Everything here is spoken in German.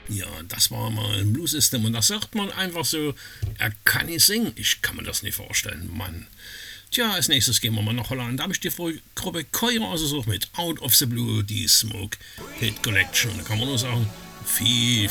Ja, das war mal ein Blue System und das sagt man einfach so, er kann nicht singen. Ich kann mir das nicht vorstellen, Mann. Tja, als nächstes gehen wir mal nach Holland. Da habe ich die Gruppe Koira ausgesucht mit Out of the Blue, die Smoke Hit Collection. Da kann man nur sagen, viel,